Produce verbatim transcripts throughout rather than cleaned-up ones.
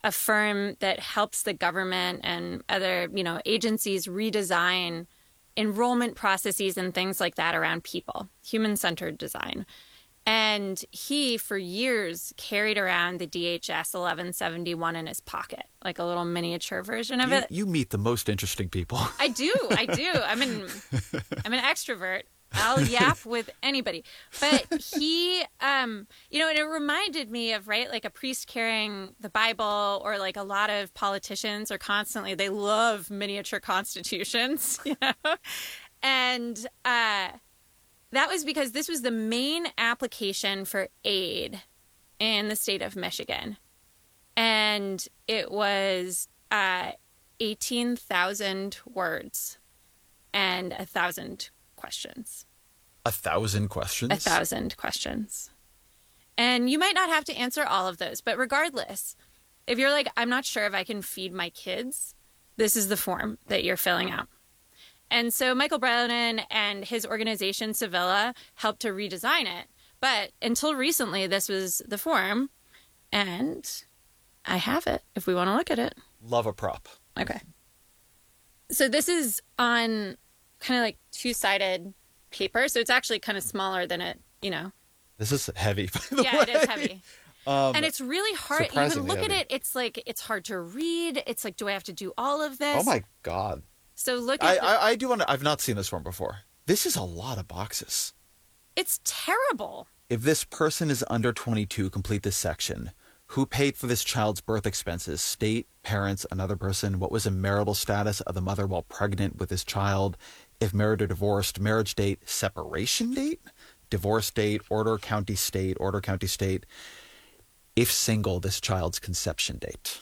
a firm that helps the government and other, you know, agencies redesign enrollment processes and things like that around people, human-centered design. And he, for years, carried around the D H S eleven seventy-one in his pocket, like a little miniature version of you, it. You meet the most interesting people. I do. I do. I'm an, I'm an extrovert. I'll yap with anybody. But he, um, you know, and it reminded me of, right, like a priest carrying the Bible, or like a lot of politicians are constantly, they love miniature constitutions, you know? And uh, that was because this was the main application for aid in the state of Michigan. And it was uh, eighteen thousand words and a thousand questions. A thousand questions? A thousand questions. And you might not have to answer all of those, but regardless, if you're like, I'm not sure if I can feed my kids, this is the form that you're filling out. And so Michael Bronin and his organization, Sevilla, helped to redesign it. But until recently, this was the form. And I have it if we want to look at it. Love a prop. Okay. So this is on kind of like two-sided paper. So it's actually kind of smaller than it, you know. This is heavy, by the yeah, way. it is heavy. Um, and it's really hard. You can look heavy. at it. It's like, it's hard to read. It's like, do I have to do all of this? Oh, my God. So look I, at the, I, I do want to, I've not seen this one before. This is a lot of boxes. It's terrible. If this person is under twenty-two, complete this section. Who paid for this child's birth expenses? State, parents, another person. What was the marital status of the mother while pregnant with this child? If married or divorced, marriage date, separation date, divorce date, order, county, state, order, county, state. If single, this child's conception date.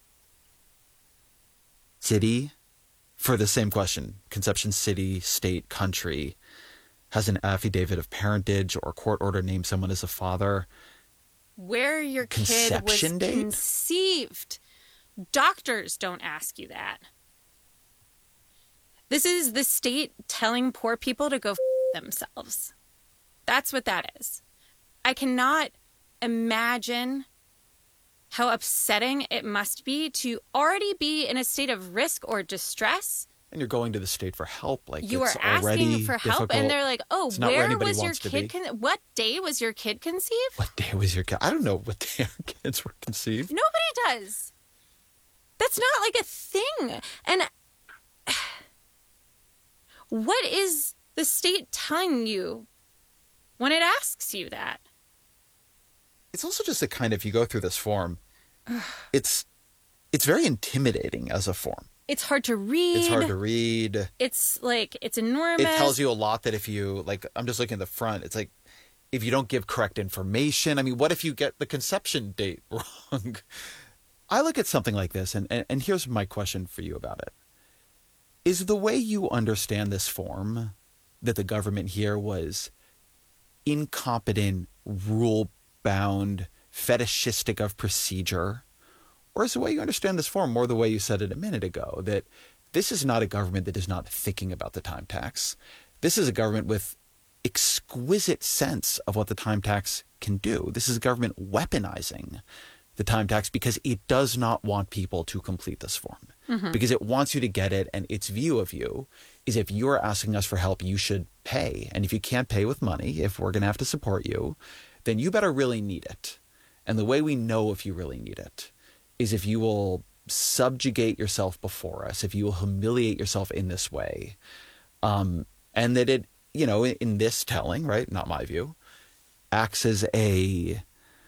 City, for the same question, conception, city, state, country. Has an affidavit of parentage or court order named someone as a father. Where your kid was Conception date? conceived. Doctors don't ask you that. This is the state telling poor people to go f- themselves. That's what that is. I cannot imagine how upsetting it must be to already be in a state of risk or distress. And you're going to the state for help. Like You are it's asking already for help, difficult. and they're like, "Oh, It's not where where anybody was your wants to kid? be. Con- what day was your kid conceived?" What day was your kid? I don't know what day our kids were conceived. Nobody does. That's not like a thing. And what is the state telling you when it asks you that? It's also just a kind of, you go through this form, it's it's very intimidating as a form. It's hard to read. It's hard to read. It's like, it's enormous. It tells you a lot that if you, like, I'm just looking at the front, it's like, if you don't give correct information, I mean, what if you get the conception date wrong? I look at something like this, and, and, and here's my question for you about it. Is the way you understand this form that the government here was incompetent, rule-bound, fetishistic of procedure? Or is the way you understand this form more the way you said it a minute ago, that this is not a government that is not thinking about the time tax. This is a government with exquisite sense of what the time tax can do. This is a government weaponizing the time tax because it does not want people to complete this form. Mm-hmm. Because it wants you to get it, and its view of you is if you're asking us for help, you should pay. And if you can't pay with money, if we're going to have to support you, then you better really need it. And the way we know if you really need it is if you will subjugate yourself before us, if you will humiliate yourself in this way. Um, and that it, you know, in, in this telling, right, not my view, acts as a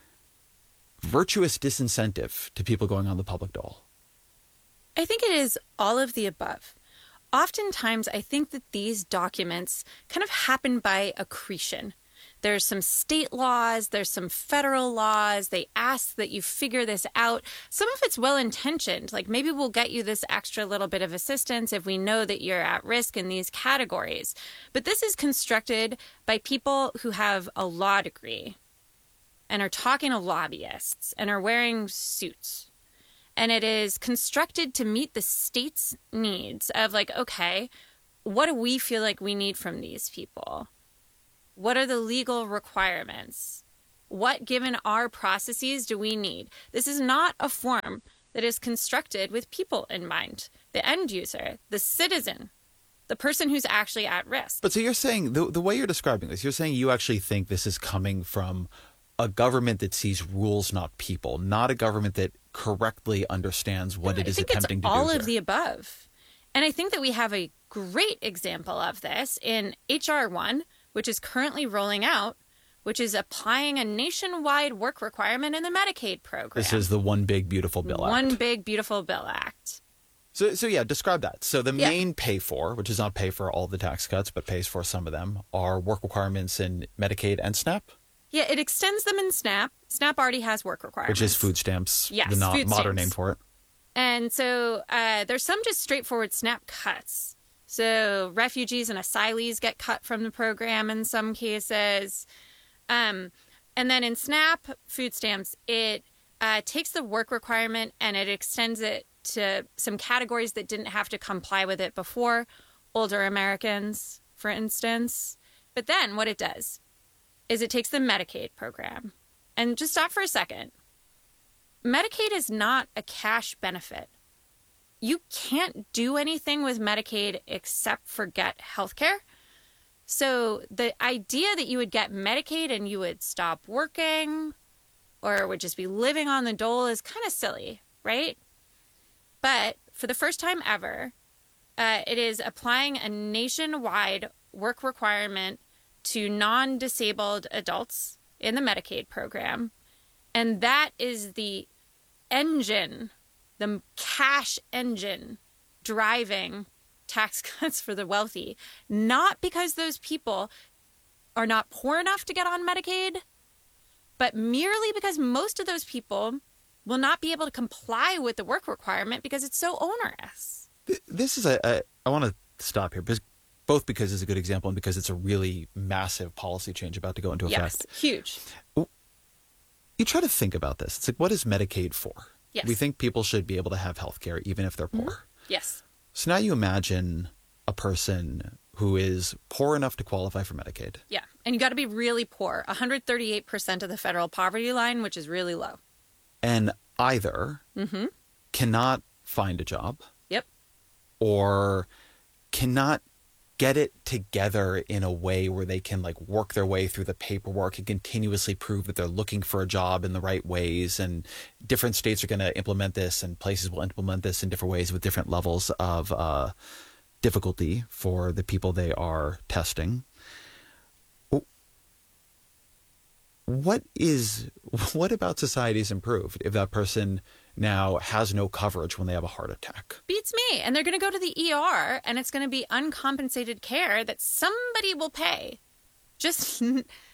virtuous disincentive to people going on the public dole. I think it is all of the above. Oftentimes, I think that these documents kind of happen by accretion. There's some state laws, there's some federal laws. They ask that you figure this out. Some of it's well-intentioned, like maybe we'll get you this extra little bit of assistance if we know that you're at risk in these categories. But this is constructed by people who have a law degree and are talking to lobbyists and are wearing suits. And it is constructed to meet the state's needs of like, okay, what do we feel like we need from these people? What are the legal requirements? What, given our processes, do we need? This is not a form that is constructed with people in mind, the end user, the citizen, the person who's actually at risk. But so you're saying, the, the way you're describing this, you're saying you actually think this is coming from a government that sees rules, not people, not a government that correctly understands what No, it is I think attempting it's to do all here. of the above. And I think that we have a great example of this in H R one, which is currently rolling out, which is applying a nationwide work requirement in the Medicaid program. This is the One Big Beautiful Bill Act. One Big Beautiful Bill Act. So, so yeah, describe that. So the Yeah. main pay for, which is not pay for all the tax cuts, but pays for some of them, are work requirements in Medicaid and SNAP, Yeah, it extends them in SNAP. SNAP already has work requirements. which is food stamps, Yes, the not food modern stamps. name for it. And so uh, there's some just straightforward SNAP cuts. So refugees and asylees get cut from the program in some cases. Um, and then in SNAP, food stamps, it uh, takes the work requirement and it extends it to some categories that didn't have to comply with it before. Older Americans, for instance. But then what it does is it takes the Medicaid program. And just stop for a second. Medicaid is not a cash benefit. You can't do anything with Medicaid except for get health care. So the idea that you would get Medicaid and you would stop working or would just be living on the dole is kind of silly, right? But for the first time ever, uh, it is applying a nationwide work requirement to non-disabled adults in the Medicaid program. And that is the engine, the cash engine driving tax cuts for the wealthy. Not because those people are not poor enough to get on Medicaid, but merely because most of those people will not be able to comply with the work requirement because it's so onerous. This is a, a I want to stop here, because both because it's a good example and because it's a really massive policy change about to go into effect. Yes, huge. You try to think about this. It's like, what is Medicaid for? Yes. We think people should be able to have health care even if they're poor. Mm-hmm. Yes. So now you imagine a person who is poor enough to qualify for Medicaid. Yeah. And you got to be really poor. one hundred thirty-eight percent of the federal poverty line, which is really low. And either Mm-hmm. cannot find a job Yep. or cannot get it together in a way where they can like work their way through the paperwork and continuously prove that they're looking for a job in the right ways. And different states are going to implement this and places will implement this in different ways with different levels of uh, difficulty for the people they are testing. What is, what about society's improved if that person now has no coverage when they have a heart attack? Beats me. And they're going to go to the E R and it's going to be uncompensated care that somebody will pay. Just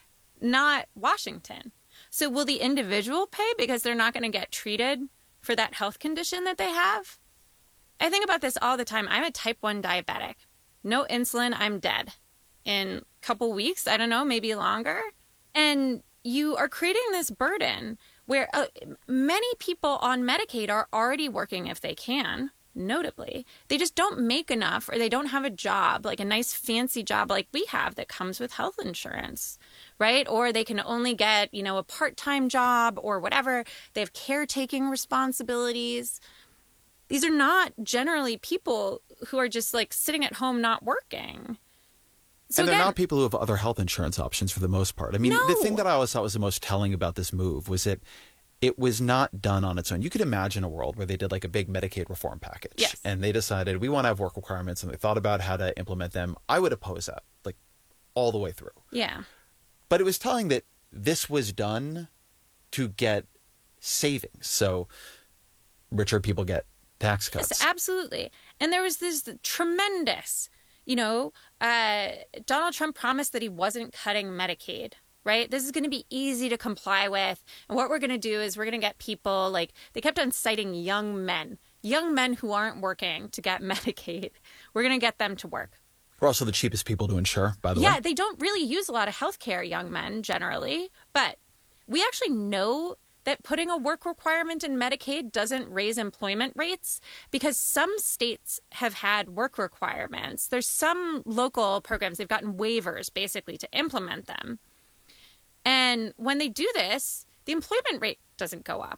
not Washington. So will the individual pay because they're not going to get treated for that health condition that they have? I think about this all the time. I'm a type one diabetic. No insulin, I'm dead. In a couple weeks, I don't know, maybe longer. And you are creating this burden where uh, many people on Medicaid are already working if they can, notably. They just don't make enough or they don't have a job, like a nice fancy job like we have that comes with health insurance, right? Or they can only get, you know, a part-time job or whatever. They have caretaking responsibilities. These are not generally people who are just like sitting at home not working. So and they're again, not people who have other health insurance options for the most part. I mean, No. the thing that I always thought was the most telling about this move was that it was not done on its own. You could imagine a world where they did like a big Medicaid reform package. Yes. And they decided we want to have work requirements and they thought about how to implement them. I would oppose that, like all the way through. Yeah. But it was telling that this was done to get savings. So richer people get tax cuts. Yes, absolutely. And there was this tremendous, you know, uh, Donald Trump promised that he wasn't cutting Medicaid, right? This is going to be easy to comply with. And what we're going to do is we're going to get people like, they kept on citing young men, young men who aren't working to get Medicaid. We're going to get them to work. We're also the cheapest people to insure, by the Yeah, way. they don't really use a lot of healthcare, young men, generally. But we actually know that putting a work requirement in Medicaid doesn't raise employment rates because some states have had work requirements. There's some local programs, they've gotten waivers basically to implement them. And when they do this, the employment rate doesn't go up.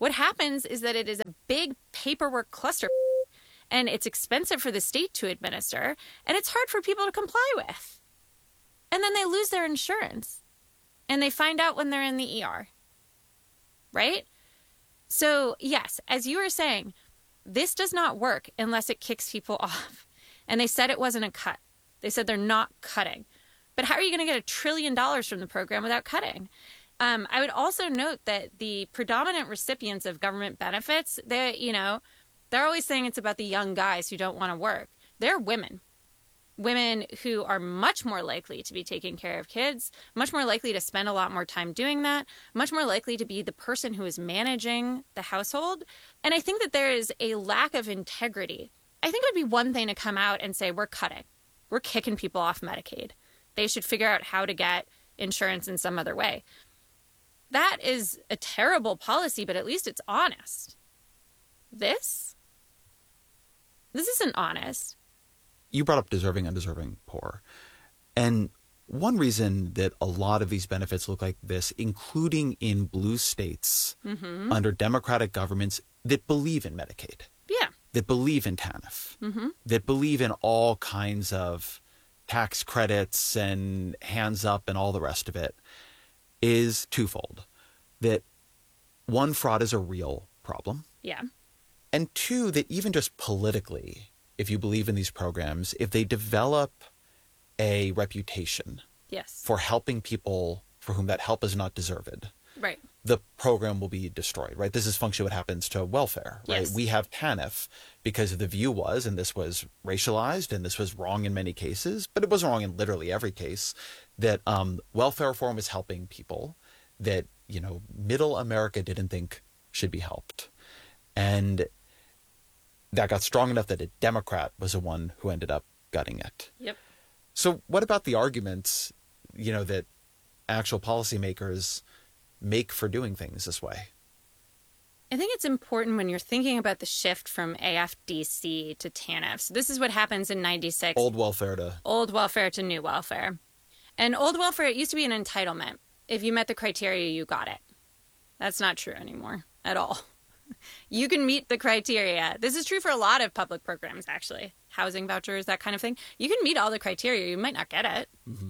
What happens is that it is a big paperwork cluster, and it's expensive for the state to administer, and it's hard for people to comply with. And then they lose their insurance, and they find out when they're in the E R, right? So, yes, as you were saying, this does not work unless it kicks people off. And they said it wasn't a cut. They said they're not cutting. But how are you going to get a trillion dollars from the program without cutting? Um, I would also note that the predominant recipients of government benefits, they, you know, they're always saying it's about the young guys who don't want to work. They're women. Women who are much more likely to be taking care of kids, much more likely to spend a lot more time doing that, much more likely to be the person who is managing the household. And I think that there is a lack of integrity. I think it would be one thing to come out and say, we're cutting. We're kicking people off Medicaid. They should figure out how to get insurance in some other way. That is a terrible policy, but at least it's honest. This? This isn't honest. You brought up deserving, undeserving, poor. And one reason that a lot of these benefits look like this, including in blue states mm-hmm. under Democratic governments that believe in Medicaid. Yeah. That believe in TANF. Mm-hmm. That believe in all kinds of tax credits and hands up and all the rest of it, is twofold. That one, fraud is a real problem. Yeah. And two, that even just politically, if you believe in these programs, if they develop a reputation yes. for helping people for whom that help is not deserved, right. the program will be destroyed, right? This is functionally what happens to welfare, right? Yes. We have TANF because the view was, and this was racialized and this was wrong in many cases, but it was wrong in literally every case, that um, welfare reform is helping people that, you know, middle America didn't think should be helped. And that got strong enough that a Democrat was the one who ended up gutting it. Yep. So what about the arguments, you know, that actual policymakers make for doing things this way? I think it's important when you're thinking about the shift from A F D C to TANF. So this is what happens in ninety-six. Old welfare to... Old welfare to new welfare. And old welfare, it used to be an entitlement. If you met the criteria, you got it. That's not true anymore at all. You can meet the criteria. This is true for a lot of public programs, actually. Housing vouchers, that kind of thing. You can meet all the criteria. You might not get it. Mm-hmm.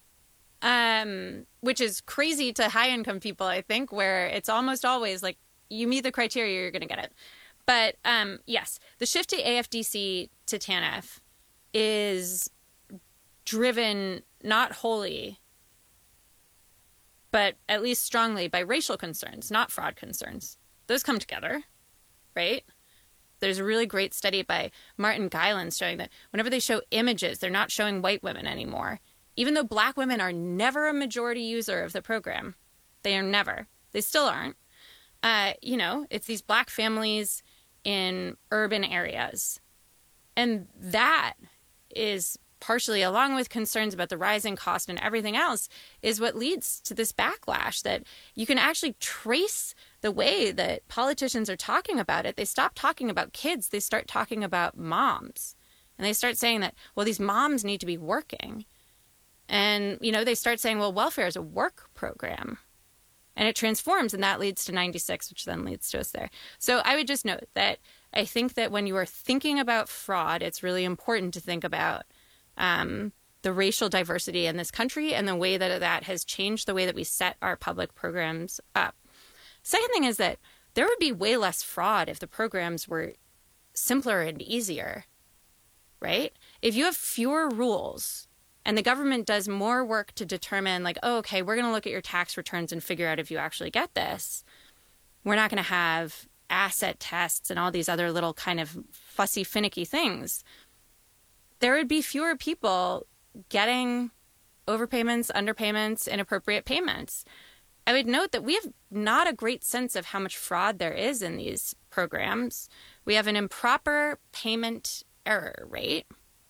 Um, which is crazy to high-income people, I think, where it's almost always like, you meet the criteria, you're going to get it. But um, yes, the shift to A F D C to TANF is driven not wholly, but at least strongly by racial concerns, not fraud concerns. Those come together, right? There's a really great study by Martin Gylens showing that whenever they show images, they're not showing white women anymore. Even though black women are never a majority user of the program. They are never. They still aren't. Uh, you know, it's these black families in urban areas. And that is partially, along with concerns about the rising cost and everything else, is what leads to this backlash that you can actually trace the way that politicians are talking about it. They stop talking about kids. They start talking about moms. And they start saying that, well, these moms need to be working. And, you know, they start saying, well, welfare is a work program. And it transforms, and that leads to ninety-six, which then leads to us there. So I would just note that I think that when you are thinking about fraud, it's really important to think about um, the racial diversity in this country and the way that that has changed the way that we set our public programs up. Second thing is that there would be way less fraud if the programs were simpler and easier, right? If you have fewer rules and the government does more work to determine, like, oh, okay, we're going to look at your tax returns and figure out if you actually get this. We're not going to have asset tests and all these other little kind of fussy, finicky things. There would be fewer people getting overpayments, underpayments, inappropriate payments. I would note that we have not a great sense of how much fraud there is in these programs. We have an improper payment error rate,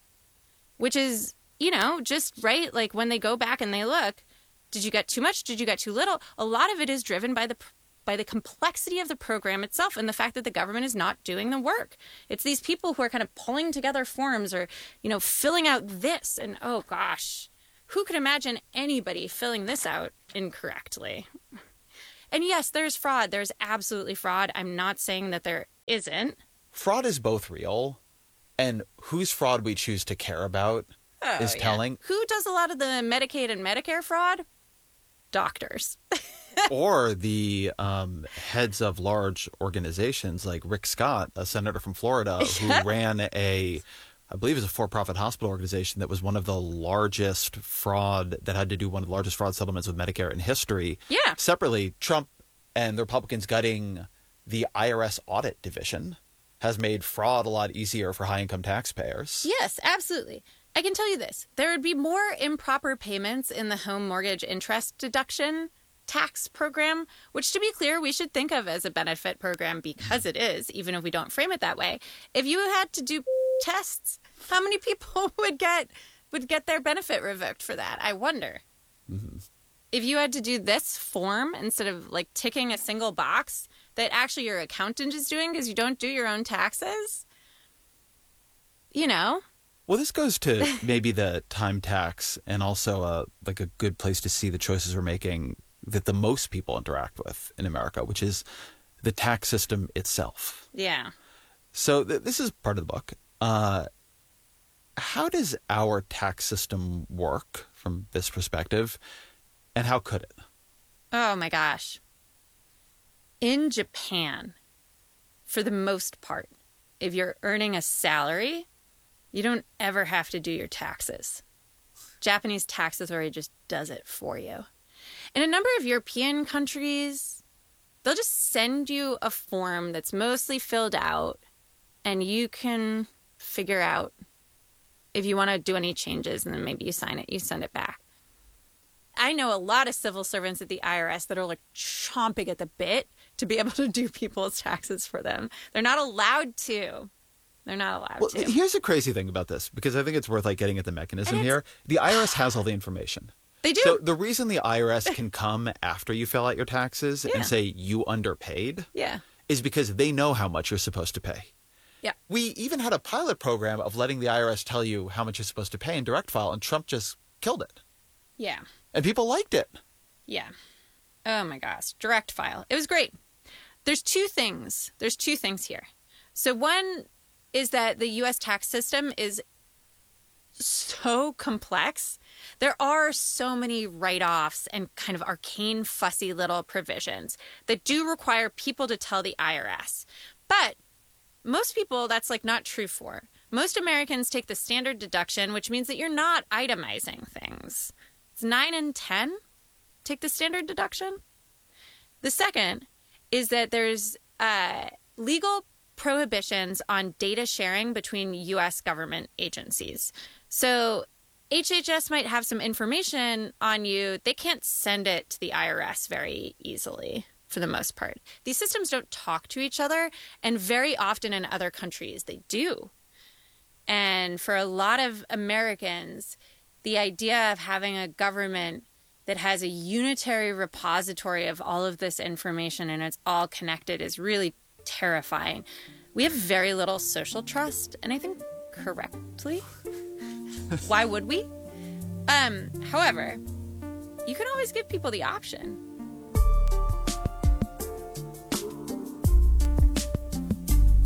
which is, you know, just right. Like when they go back and they look, did you get too much? Did you get too little? A lot of it is driven by the by the complexity of the program itself and the fact that the government is not doing the work. It's these people who are kind of pulling together forms or, you know, filling out this. And oh, gosh, who could imagine anybody filling this out incorrectly? And yes, there's fraud. There's absolutely fraud. I'm not saying that there isn't. Fraud is both real, and whose fraud we choose to care about Oh, is yeah. telling. Who does a lot of the Medicaid and Medicare fraud? Doctors. Or the um, heads of large organizations like Rick Scott, a senator from Florida, who ran a, I believe it was a for-profit hospital organization that was one of the largest fraud, that had to do one of the largest fraud settlements with Medicare in history. Yeah. Separately, Trump and the Republicans gutting the I R S audit division has made fraud a lot easier for high-income taxpayers. Yes, absolutely. I can tell you this. There would be more improper payments in the home mortgage interest deduction tax program, which, to be clear, we should think of as a benefit program because it is, even if we don't frame it that way. If you had to do tests, how many people would get would get their benefit revoked for that? I wonder. Mm-hmm. If you had to do this form instead of like ticking a single box that actually your accountant is doing because you don't do your own taxes, you know. Well, this goes to maybe the time tax, and also a, like a good place to see the choices we're making that the most people interact with in America, which is the tax system itself. Yeah. So th- this is part of the book. Uh, how does our tax system work from this perspective, and how could it? Oh my gosh. In Japan, for the most part, if you're earning a salary, you don't ever have to do your taxes. Japanese tax authority just does it for you. In a number of European countries, they'll just send you a form that's mostly filled out, and you can figure out if you want to do any changes, and then maybe you sign it, you send it back. I know a lot of civil servants at the I R S that are like chomping at the bit to be able to do people's taxes for them. They're not allowed to. They're not allowed Well, to. here's the crazy thing about this, because I think it's worth like getting at the mechanism here. The I R S has all the information. They do. So the reason the I R S can come after you fill out your taxes Yeah. and say you underpaid Yeah. is because they know how much you're supposed to pay. Yeah. We even had a pilot program of letting the I R S tell you how much you're supposed to pay in direct file, and Trump just killed it. Yeah. And people liked it. Yeah. Oh my gosh. Direct file. It was great. There's two things. There's two things here. So one is that the U S tax system is so complex. There are so many write-offs and kind of arcane, fussy little provisions that do require people to tell the I R S. But most people, that's like not true for. Most Americans take the standard deduction, which means that you're not itemizing things. It's nine and ten. Take the standard deduction. The second is that there's uh, legal prohibitions on data sharing between U S government agencies. So H H S might have some information on you. They can't send it to the I R S very easily for the most part. These systems don't talk to each other, and very often in other countries they do. And for a lot of Americans, the idea of having a government that has a unitary repository of all of this information and it's all connected is really terrifying. We have very little social trust, and I think correctly. Why would we? Um, however, you can always give people the option.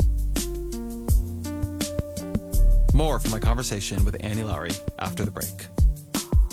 More from my conversation with Annie Lowrey after the break.